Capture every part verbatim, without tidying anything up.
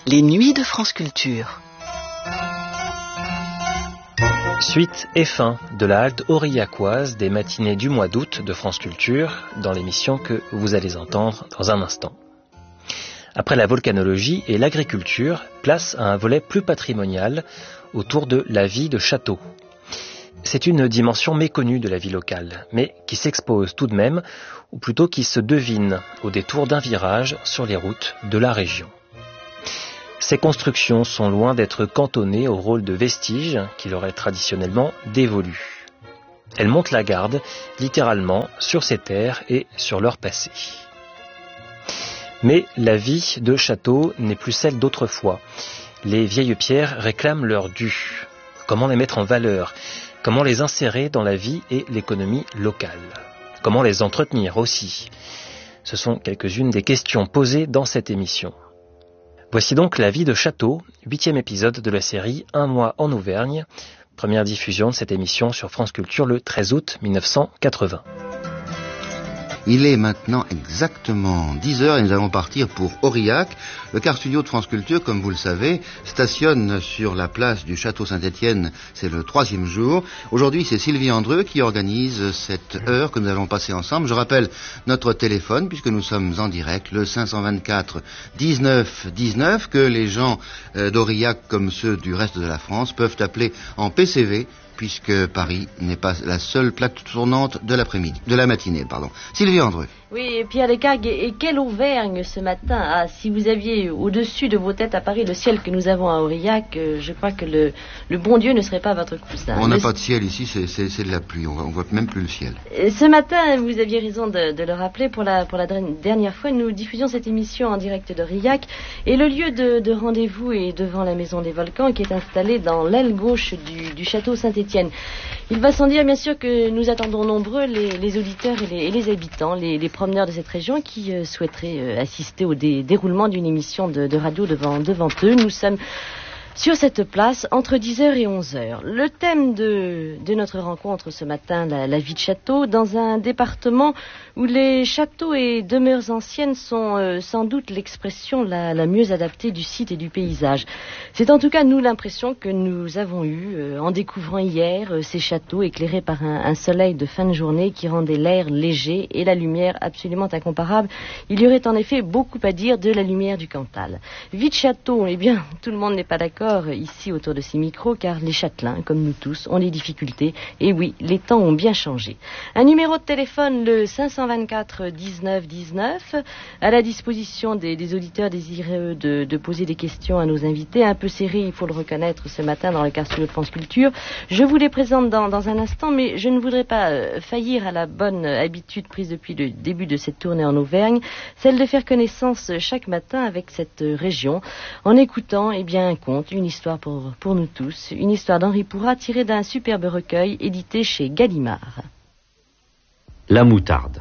Les nuits de France Culture. Suite et fin de la halte aurillacoise des matinées du mois d'août de France Culture dans l'émission que vous allez entendre dans un instant. Après la volcanologie et l'agriculture, place à un volet plus patrimonial autour de la vie de château. C'est une dimension méconnue de la vie locale, mais qui s'expose tout de même, ou plutôt qui se devine au détour d'un virage sur les routes de la région. Ces constructions sont loin d'être cantonnées au rôle de vestiges qui leur est traditionnellement dévolu. Elles montent la garde, littéralement, sur ces terres et sur leur passé. Mais la vie de château n'est plus celle d'autrefois. Les vieilles pierres réclament leur dû. Comment les mettre en valeur ? Comment les insérer dans la vie et l'économie locale ? Comment les entretenir aussi ? Ce sont quelques-unes des questions posées dans cette émission. Voici donc La vie de château, huitième épisode de la série Un mois en Auvergne, première diffusion de cette émission sur France Culture le treize août mille neuf cent quatre-vingts. Il est maintenant exactement dix heures et nous allons partir pour Aurillac. Le car studio de France Culture, comme vous le savez, stationne sur la place du Château Saint-Étienne. C'est le troisième jour. Aujourd'hui, c'est Sylvie Andreu qui organise cette heure que nous allons passer ensemble. Je rappelle notre téléphone, puisque nous sommes en direct, le cinq cent vingt-quatre dix-neuf dix-neuf, que les gens d'Aurillac, comme ceux du reste de la France, peuvent appeler en P C V, puisque Paris n'est pas la seule plaque tournante de l'après-midi, de la matinée, pardon. Sylvie Andreu. Oui, Pierre Descargues, et, et quelle Auvergne ce matin. Ah, si vous aviez au-dessus de vos têtes à Paris le ciel que nous avons à Aurillac, euh, je crois que le, le bon Dieu ne serait pas votre cousin. On n'a pas de ciel ici, c'est, c'est, c'est de la pluie, on, on voit même plus le ciel. Ce matin, vous aviez raison de, de le rappeler, pour la, pour la dernière fois, nous diffusions cette émission en direct d'Aurillac, et le lieu de, de rendez-vous est devant la Maison des Volcans, qui est installée dans l'aile gauche du, du Château Saint-Étienne. Il va sans dire, bien sûr, que nous attendons nombreux les, les auditeurs et les, et les habitants, les, les promeneurs de cette région qui euh, souhaiteraient euh, assister au dé, déroulement d'une émission de, de radio devant, devant eux. Nous sommes sur cette place entre dix heures et onze heures. Le thème de, de notre rencontre ce matin, la, la vie de château, dans un département où les châteaux et demeures anciennes sont euh, sans doute l'expression la, la mieux adaptée du site et du paysage. C'est en tout cas, nous, l'impression que nous avons eue euh, en découvrant hier euh, ces châteaux éclairés par un, un soleil de fin de journée qui rendait l'air léger et la lumière absolument incomparable. Il y aurait en effet beaucoup à dire de la lumière du Cantal. Vie de château, eh bien, tout le monde n'est pas d'accord ici autour de ces micros, car les châtelains, comme nous tous, ont des difficultés. Et oui, les temps ont bien changé. Un numéro de téléphone, le cinq cent vingt-quatre dix-neuf dix-neuf, à la disposition des, des auditeurs désireux de, de poser des questions à nos invités. Un peu serré, il faut le reconnaître, ce matin dans le car studio de France Culture. Je vous les présente dans, dans un instant, mais je ne voudrais pas euh, faillir à la bonne habitude prise depuis le début de cette tournée en Auvergne, celle de faire connaissance chaque matin avec cette région, en écoutant eh bien, un conte, une histoire pour, pour nous tous, une histoire d'Henri Pourrat tirée d'un superbe recueil édité chez Gallimard. La moutarde.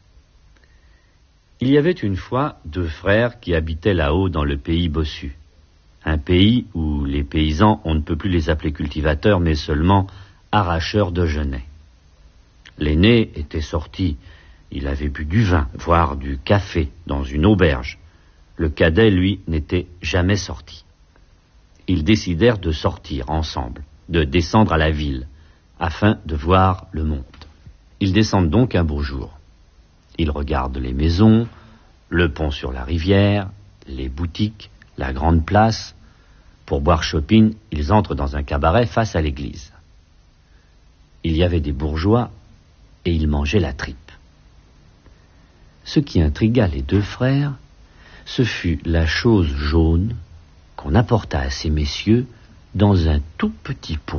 Il y avait une fois deux frères qui habitaient là-haut dans le pays bossu. Un pays où les paysans, on ne peut plus les appeler cultivateurs, mais seulement arracheurs de genêts. L'aîné était sorti, il avait bu du vin, voire du café, dans une auberge. Le cadet, lui, n'était jamais sorti. Ils décidèrent de sortir ensemble, de descendre à la ville, afin de voir le monde. Ils descendent donc un beau jour. Ils regardent les maisons, le pont sur la rivière, les boutiques, la grande place. Pour boire shopping, ils entrent dans un cabaret face à l'église. Il y avait des bourgeois et ils mangeaient la tripe. Ce qui intrigua les deux frères, ce fut la chose jaune qu'on apporta à ces messieurs dans un tout petit pot.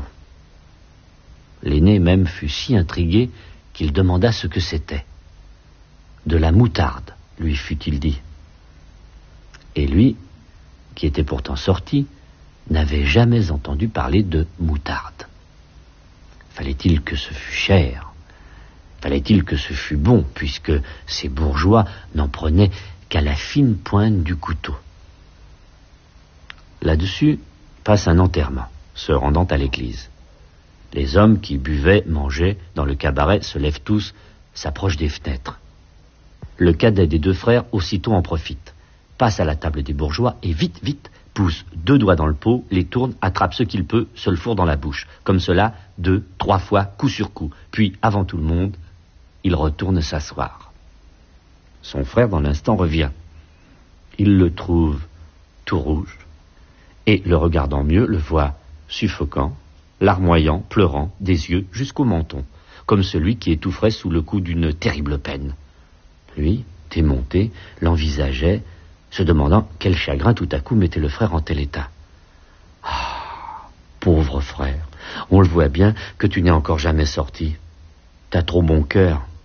L'aîné même fut si intrigué qu'il demanda ce que c'était. De la moutarde, lui fut-il dit. Et lui, qui était pourtant sorti, n'avait jamais entendu parler de moutarde. Fallait-il que ce fût cher? Fallait-il que ce fût bon, puisque ces bourgeois n'en prenaient qu'à la fine pointe du couteau? Là-dessus passe un enterrement, se rendant à l'église. Les hommes qui buvaient, mangeaient dans le cabaret se lèvent tous, s'approchent des fenêtres. Le cadet des deux frères aussitôt en profite, passe à la table des bourgeois et vite, vite, pousse deux doigts dans le pot, les tourne, attrape ce qu'il peut, se le fourre dans la bouche. Comme cela, deux, trois fois, coup sur coup. Puis, avant tout le monde, il retourne s'asseoir. Son frère, dans l'instant, revient. Il le trouve tout rouge, et, le regardant mieux, le voit suffocant, larmoyant, pleurant, des yeux jusqu'au menton, comme celui qui étoufferait sous le coup d'une terrible peine. Lui, démonté, l'envisageait, se demandant quel chagrin tout à coup mettait le frère en tel état. Ah, pauvre frère, on le voit bien que tu n'es encore jamais sorti. T'as trop bon cœur.